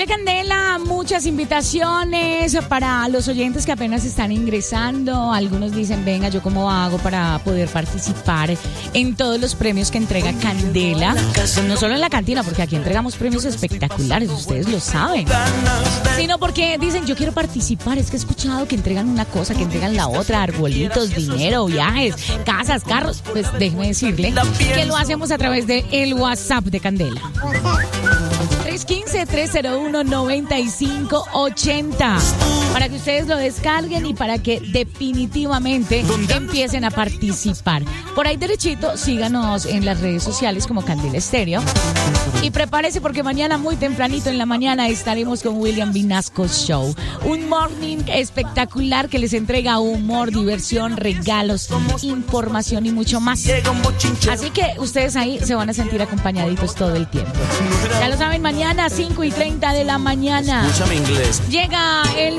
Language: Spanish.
Oye, Candela, muchas invitaciones para los oyentes que apenas están ingresando. Algunos dicen, venga, ¿yo cómo hago para poder participar en todos los premios que entrega Candela? Pues no solo en la cantina, porque aquí entregamos premios espectaculares, ustedes lo saben. Sino porque dicen, yo quiero participar, es que he escuchado que entregan una cosa, que entregan la otra, arbolitos, dinero, viajes, casas, carros. Pues déjeme decirle que lo hacemos a través de el WhatsApp de Candela. 315-301-9580 para que ustedes lo descarguen y para que definitivamente empiecen a participar. Por ahí derechito, síganos en las redes sociales como Candela Estéreo y prepárese porque mañana muy tempranito en la mañana estaremos con William Vinasco Show, un morning espectacular que les entrega humor, diversión, regalos, información y mucho más. Así que ustedes ahí se van a sentir acompañaditos todo el tiempo. Ya lo saben, mañana 5:30 de la mañana. Escúchame inglés. Llega el